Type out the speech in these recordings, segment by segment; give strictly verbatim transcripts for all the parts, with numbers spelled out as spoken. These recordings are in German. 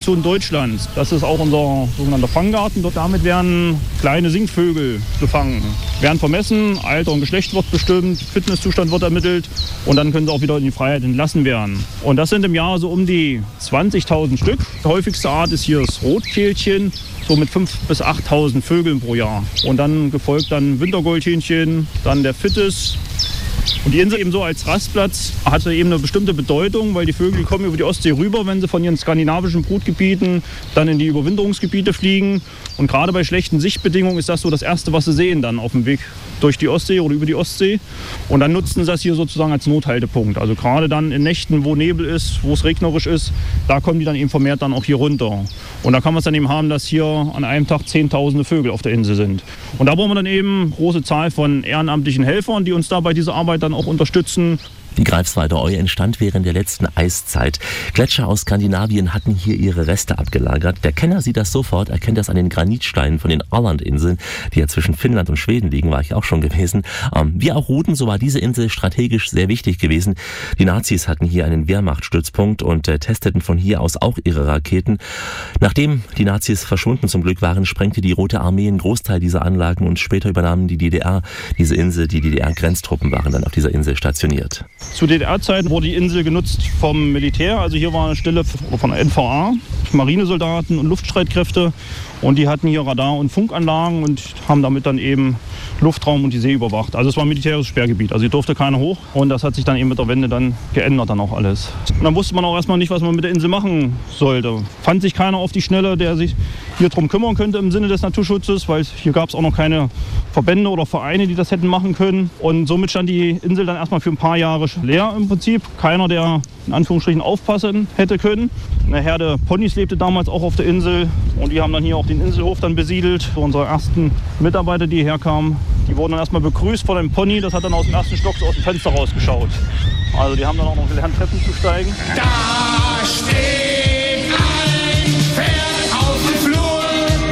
Attraktion Deutschlands. Das ist auch unser sogenannter Fanggarten. Dort damit werden kleine Singvögel gefangen. Werden vermessen, Alter und Geschlecht wird bestimmt, Fitnesszustand wird ermittelt und dann können sie auch wieder in die Freiheit entlassen werden. Und das sind im Jahr so um die zwanzigtausend Stück. Die häufigste Art ist hier das Rotkehlchen, so mit fünftausend bis achttausend Vögeln pro Jahr. Und dann gefolgt dann Wintergoldhähnchen, dann der Fittis. Und die Insel eben so als Rastplatz hatte eben eine bestimmte Bedeutung, weil die Vögel kommen über die Ostsee rüber, wenn sie von ihren skandinavischen Brutgebieten dann in die Überwinterungsgebiete fliegen. Und gerade bei schlechten Sichtbedingungen ist das so das Erste, was sie sehen dann auf dem Weg durch die Ostsee oder über die Ostsee. Und dann nutzen sie das hier sozusagen als Nothaltepunkt. Also gerade dann in Nächten, wo Nebel ist, wo es regnerisch ist, da kommen die dann eben vermehrt dann auch hier runter. Und da kann man es dann eben haben, dass hier an einem Tag Zehntausende Vögel auf der Insel sind. Und da brauchen wir dann eben eine große Zahl von ehrenamtlichen Helfern, die uns da bei dieser Arbeit dann auch unterstützen. Die Greifswalder Eu entstand während der letzten Eiszeit. Gletscher aus Skandinavien hatten hier ihre Reste abgelagert. Der Kenner sieht das sofort, erkennt das an den Granitsteinen von den Ålandinseln, die ja zwischen Finnland und Schweden liegen, war ich auch schon gewesen. Ähm, wie auch Ruden, so war diese Insel strategisch sehr wichtig gewesen. Die Nazis hatten hier einen Wehrmachtstützpunkt und äh, testeten von hier aus auch ihre Raketen. Nachdem die Nazis verschwunden zum Glück waren, sprengte die Rote Armee einen Großteil dieser Anlagen und später übernahmen die D D R diese Insel. Die D D R-Grenztruppen waren dann auf dieser Insel stationiert. Zu D D R-Zeiten wurde die Insel genutzt vom Militär. Also hier war eine Stelle von der N V A, Marinesoldaten und Luftstreitkräfte. Und die hatten hier Radar- und Funkanlagen und haben damit dann eben Luftraum und die See überwacht. Also es war ein militärisches Sperrgebiet. Also hier durfte keiner hoch. Und das hat sich dann eben mit der Wende dann geändert dann auch alles. Und dann wusste man auch erstmal nicht, was man mit der Insel machen sollte. Fand sich keiner auf die Schnelle, der sich hier drum kümmern könnte im Sinne des Naturschutzes, weil hier gab es auch noch keine Verbände oder Vereine, die das hätten machen können. Und somit stand die Insel dann erstmal für ein paar Jahre leer im Prinzip. Keiner, der in Anführungsstrichen aufpassen hätte können. Eine Herde Ponys lebte damals auch auf der Insel und die haben dann hier auch den Inselhof dann besiedelt. Für unsere ersten Mitarbeiter, die hierher kamen, die wurden dann erstmal begrüßt von einem Pony. Das hat dann aus dem ersten Stock so aus dem Fenster rausgeschaut. Also die haben dann auch noch gelernt, Treppen zu steigen. Da steht ein Pferd auf dem Flur,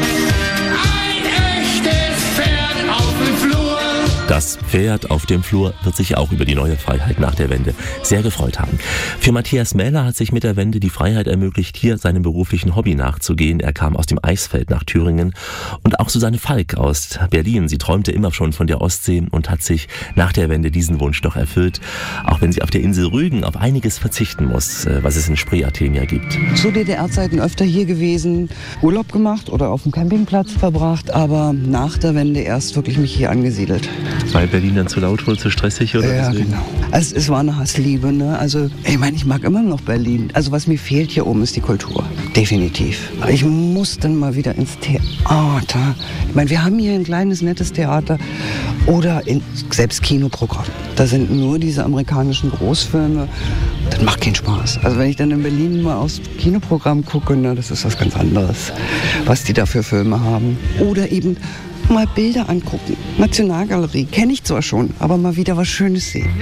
ein echtes Pferd auf dem Flur. Das Pferd auf dem Flur wird sich auch über die neue Freiheit nach der Wende sehr gefreut haben. Für Matthias Mähler hat sich mit der Wende die Freiheit ermöglicht, hier seinem beruflichen Hobby nachzugehen. Er kam aus dem Eisfeld nach Thüringen. Und auch Susanne Falk aus Berlin. Sie träumte immer schon von der Ostsee und hat sich nach der Wende diesen Wunsch doch erfüllt. Auch wenn sie auf der Insel Rügen auf einiges verzichten muss, was es in Spree-Artemia gibt. Zu D D R-Zeiten öfter hier gewesen, Urlaub gemacht oder auf dem Campingplatz verbracht, aber nach der Wende erst wirklich mich hier angesiedelt. Weil Berlin dann zu laut wurde, zu stressig oder Ja, deswegen? genau. Also es war eine Hassliebe, ne? Also ich meine, ich mag immer noch Berlin. Also was mir fehlt hier oben ist die Kultur. Definitiv. Ich muss dann mal wieder ins Theater. Ich meine, wir haben hier ein kleines, nettes Theater oder in, selbst Kinoprogramm. Da sind nur diese amerikanischen Großfilme. Das macht keinen Spaß. Also wenn ich dann in Berlin mal aufs Kinoprogramm gucke, ne, das ist was ganz anderes, was die da für Filme haben. Oder eben mal Bilder angucken. Nationalgalerie kenne ich zwar schon, aber mal wieder was Schönes sehen.